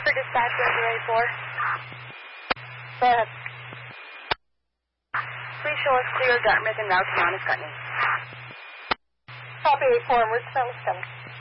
for dispatch, February 4. Go ahead. Please show us clear Dartmouth and route to Mount Escutney. Copy 8-4, where's Mount Escutney?